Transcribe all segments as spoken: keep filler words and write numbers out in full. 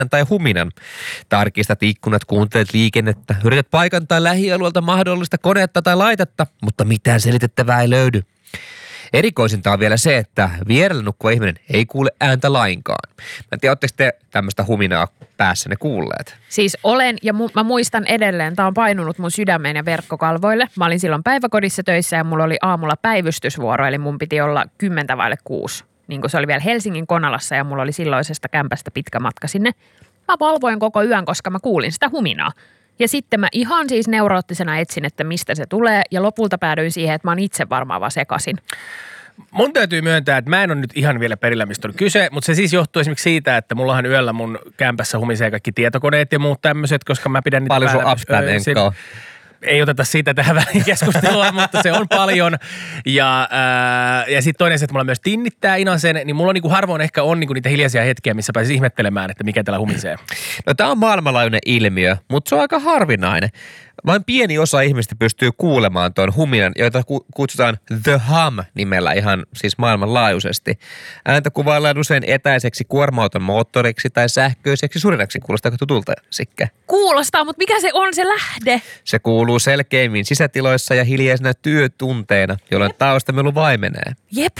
tai huminan. Tarkistat ikkunat, kuuntelet liikennettä, yrität paikantaa lähialueelta mahdollista konetta tai laitetta, mutta mitään selitettävää ei löydy. Erikoisinta on vielä se, että vierellä nukkuva ihminen ei kuule ääntä lainkaan. Mä en tiedä, ootteko te tämmöistä huminaa päässänne kuulleet? Siis olen, ja mu- mä muistan edelleen, tää on painunut mun sydämeen ja verkkokalvoille. Mä olin silloin päiväkodissa töissä ja mulla oli aamulla päivystysvuoro, eli mun piti olla kymmentä vaille kuusi. Niin kuin se oli vielä Helsingin Konalassa ja mulla oli silloisesta kämpästä pitkä matka sinne. Mä valvoin koko yön, koska mä kuulin sitä huminaa. Ja sitten mä ihan siis neuroottisena etsin, että mistä se tulee ja lopulta päädyin siihen, että mä oon itse varmaan vaan sekasin. Mun täytyy myöntää, että mä en ole nyt ihan vielä perillä, mistä on kyse, mutta se siis johtuu esimerkiksi siitä, että mullahan yöllä mun kämpässä humisee kaikki tietokoneet ja muut tämmöiset, koska mä pidän niitä paljon päällä. Paljon sun upstan Ei oteta siitä tähän väliin keskustelua, mutta se on paljon. Ja, ää, ja sitten toinen se, että mulla myös tinnittää inasen, niin mulla on niinku harvoin ehkä on niinku niitä hiljaisia hetkiä, missä pääsisi ihmettelemään, että mikä täällä humisee. No tää on maailmanlaajuinen ilmiö, mutta se on aika harvinainen. Vain pieni osa ihmistä pystyy kuulemaan tuon huminan, joita kutsutaan The Hum-nimellä ihan siis maailmanlaajuisesti. Ääntä kuvaillaan usein etäiseksi kuorma-auton moottoriksi tai sähköiseksi surinaksi. Kuulostaako tutulta, Sikke? Kuulostaa, mutta mikä se on se lähde? Se kuuluu selkeimmin sisätiloissa ja hiljaisena työtunteina, jolloin taustamelu vaimenee. Jep.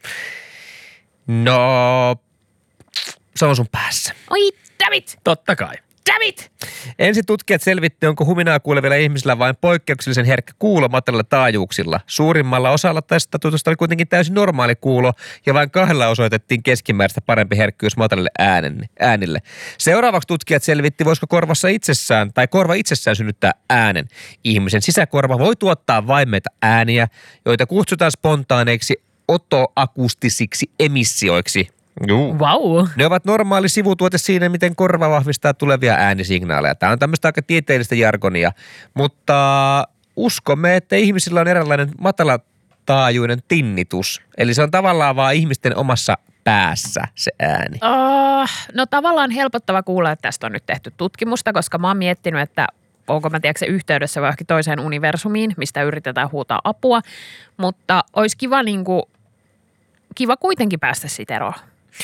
No, se on sun päässä. Oi, dammit! Totta kai. Dammit! Ensin tutkijat selvitti, onko huminaa kuulevilla ihmisillä vain poikkeuksellisen herkkä kuulo matalilla taajuuksilla. Suurimmalla osalla tästä tutusta oli kuitenkin täysin normaali kuulo ja vain kahdella osoitettiin keskimääräistä parempi herkkyys matalille äänille. Seuraavaksi tutkijat selvitti, voisiko korvassa itsessään tai korva itsessään synnyttää äänen. Ihmisen sisäkorva voi tuottaa vaimeita ääniä, joita kutsutaan spontaaneiksi otoakustisiksi emissioiksi. Juu. Wow. Ne ovat normaali sivutuote siinä, miten korva vahvistaa tulevia äänisignaaleja. Tämä on tämmöistä aika tieteellistä jargonia, mutta uskomme, että ihmisillä on eräänlainen matalataajuinen tinnitus. Eli se on tavallaan vaan ihmisten omassa päässä se ääni. Uh, no tavallaan helpottava kuulla, että tästä on nyt tehty tutkimusta, koska mä oon miettinyt, että onko mä tiedätkö yhteydessä vaikka toiseen universumiin, mistä yritetään huutaa apua, mutta olisi kiva, niin kuin, kiva kuitenkin päästä siitä eroon.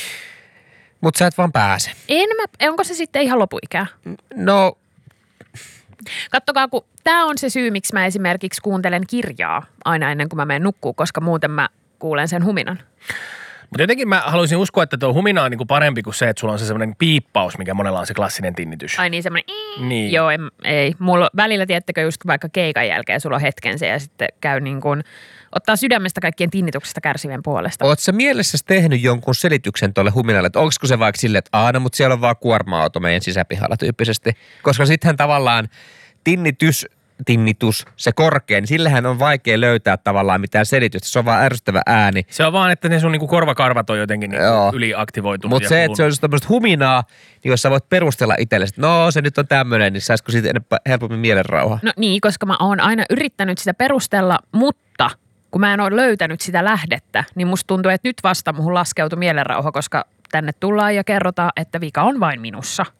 Mutta sä et vaan pääse. En mä, onko se sitten ihan lopuikää? No. Kattokaa, kun tämä on se syy, miksi mä esimerkiksi kuuntelen kirjaa aina ennen kuin mä menen nukkuun, koska muuten mä kuulen sen huminan. Mutta jotenkin mä haluaisin uskoa, että tuo humina on niinku parempi kuin se, että sulla on se semmoinen piippaus, mikä monella on se klassinen tinnitys. Ai niin, semmoinen niin. Joo, en, ei. Mulla välillä, tiedättekö, just vaikka keikan jälkeen sulla on hetken se ja sitten käy niin kuin, ottaa sydämestä kaikkien tinnituksesta kärsivien puolesta. Oot sä mielessäsi tehnyt jonkun selityksen tuolle huminalle, että onko se vaikka silleen, että aina, mutta siellä on vaan kuorma-auto meidän sisäpihalla tyyppisesti. Koska sittenhän tavallaan tinnitys, tinnitus, se korkea, niin sillähän on vaikea löytää tavallaan mitään selitystä. Se on vaan ärsyttävä ääni. Se on vaan, että ne sun niinku korvakarvat on jotenkin niinku yliaktivoitunut. Mutta se, että se on tämmöistä huminaa, niin jos sä voit perustella itsellesi, että no se nyt on tämmöinen, niin saisiko siitä enemmän helpommin mielenrauha? No niin, koska mä oon aina yrittänyt sitä perustella, mutta kun mä en ole löytänyt sitä lähdettä, niin musta tuntuu, että nyt vasta muhun laskeutui mielenrauha, koska tänne tullaan ja kerrotaan, että vika on vain minussa.